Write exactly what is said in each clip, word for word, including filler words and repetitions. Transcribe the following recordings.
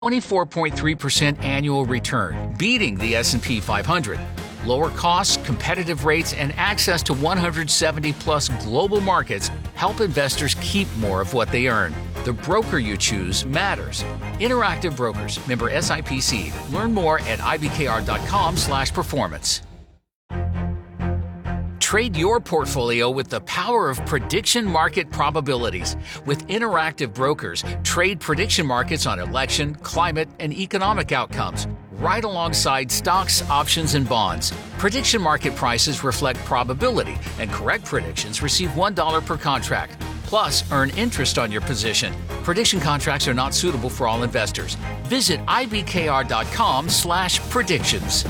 twenty-four point three percent annual return, beating the S and P five hundred. Lower costs, competitive rates, and access to one hundred seventy plus global markets help investors keep more of what they earn. The broker you choose matters. Interactive Brokers, member S I P C. Learn more at ibkr.com slash performance. Trade your portfolio with the power of prediction market probabilities. With Interactive Brokers, trade prediction markets on election, climate, and economic outcomes, right alongside stocks, options, and bonds. Prediction market prices reflect probability, and correct predictions receive one dollar per contract. Plus, earn interest on your position. Prediction contracts are not suitable for all investors. Visit ibkr.com slash predictions.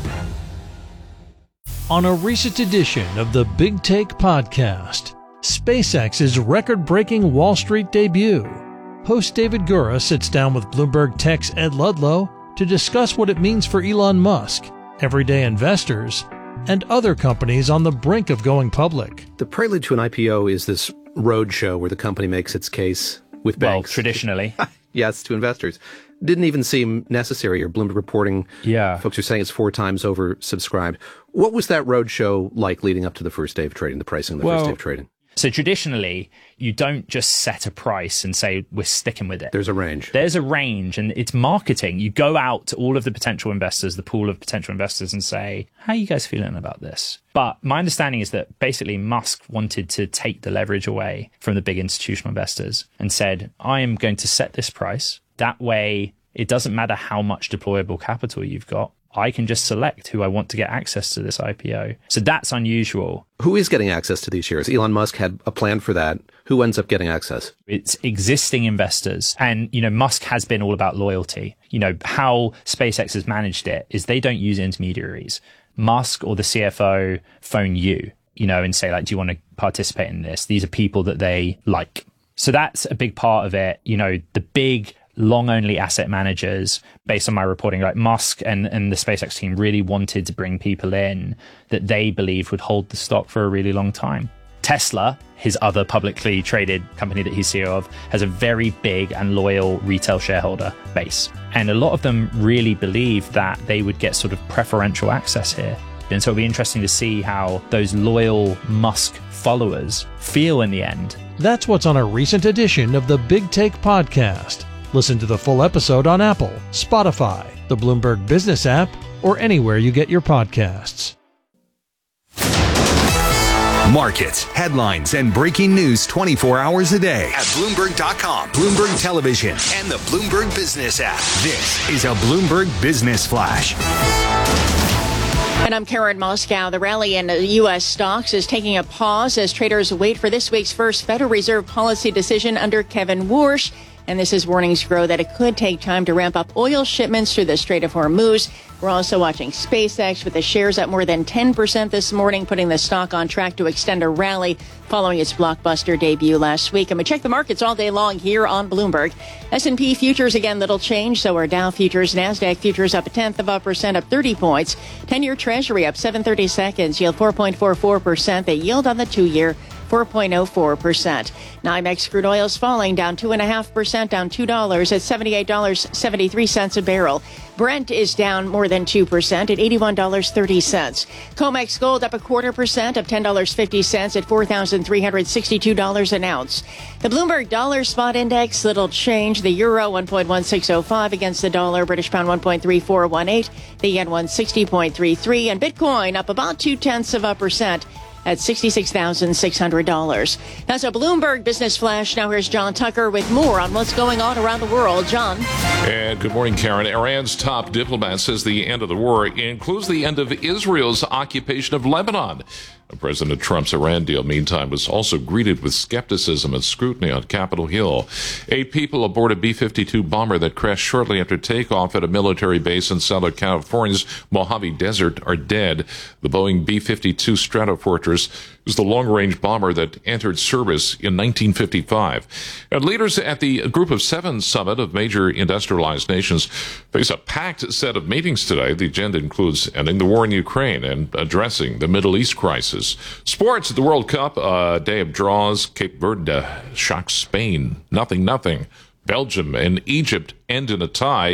On a recent edition of the Big Take podcast, SpaceX's record-breaking Wall Street debut. Host David Gura sits down with Bloomberg Tech's Ed Ludlow to discuss what it means for Elon Musk, everyday investors, and other companies on the brink of going public. The prelude to an I P O is this roadshow where the company makes its case with banks. Well, traditionally. Yes, to investors. Didn't even seem necessary. Or Bloomberg reporting, yeah. Folks are saying it's four times oversubscribed. What was that roadshow like leading up to the first day of trading, the pricing of the well, first day of trading? So traditionally, you don't just set a price and say, we're sticking with it. There's a range. There's a range, and it's marketing. You go out to all of the potential investors, the pool of potential investors, and say, how are you guys feeling about this? But my understanding is that basically Musk wanted to take the leverage away from the big institutional investors and said, I am going to set this price. That way, it doesn't matter how much deployable capital you've got. I can just select who I want to get access to this I P O. So that's unusual. Who is getting access to these shares? Elon Musk had a plan for that. Who ends up getting access? It's existing investors. And, you know, Musk has been all about loyalty. You know, how SpaceX has managed it is they don't use intermediaries. Musk or the C F O phone you, you know, and say, like, do you want to participate in this? These are people that they like. So that's a big part of it. You know, the big long-only asset managers, based on my reporting, like Musk and, and the SpaceX team really wanted to bring people in that they believed would hold the stock for a really long time. Tesla, his other publicly traded company that he's C E O of, has a very big and loyal retail shareholder base. And a lot of them really believe that they would get sort of preferential access here. And so it'll be interesting to see how those loyal Musk followers feel in the end. That's what's on a recent edition of the Big Take podcast. Listen to the full episode on Apple, Spotify, the Bloomberg Business app, or anywhere you get your podcasts. Markets, headlines, and breaking news twenty-four hours a day at Bloomberg dot com, Bloomberg Television, and the Bloomberg Business app. This is a Bloomberg Business Flash. And I'm Karen Moscow. The rally in U S stocks is taking a pause as traders wait for this week's first Federal Reserve policy decision under Kevin Warsh. And this is warnings grow that it could take time to ramp up oil shipments through the Strait of Hormuz. We're also watching SpaceX with the shares up more than ten percent this morning, putting the stock on track to extend a rally following its blockbuster debut last week. And we check the markets all day long here on Bloomberg. S and P futures, again, little change. So are Dow futures, NASDAQ futures up a tenth of a percent, up thirty points. ten-year Treasury up seven thirty seconds, yield four point four four percent. The yield on the two-year, four point oh four percent. NYMEX crude oil is falling, down two point five percent, down two dollars at seventy-eight dollars and seventy-three cents a barrel. Brent is down more than two percent at eighty-one dollars and thirty cents. COMEX gold up a quarter percent, up ten dollars and fifty cents at four thousand three hundred sixty-two dollars an ounce. The Bloomberg Dollar Spot Index, little change. The euro one point one six oh five against the dollar, British pound one point three four one eight, the yen one sixty point three three, and Bitcoin up about two tenths of a percent at sixty-six thousand six hundred dollars. That's a Bloomberg Business Flash. Now here's John Tucker with more on what's going on around the world. John. And good morning, Karen. Iran's top diplomat says the end of the war includes the end of Israel's occupation of Lebanon. President Trump's Iran deal, meantime, was also greeted with skepticism and scrutiny on Capitol Hill. Eight people aboard a B fifty-two bomber that crashed shortly after takeoff at a military base in Southern California's Mojave Desert are dead. The Boeing B fifty-two Stratofortress is the long-range bomber that entered service in nineteen fifty-five. And leaders at the Group of Seven summit of major industrialized nations face a packed set of meetings today. The agenda includes ending the war in Ukraine and addressing the Middle East crisis. Sports, the World Cup, a day of draws. Cape Verde shocks Spain. Nothing, nothing. Belgium and Egypt end in a tie.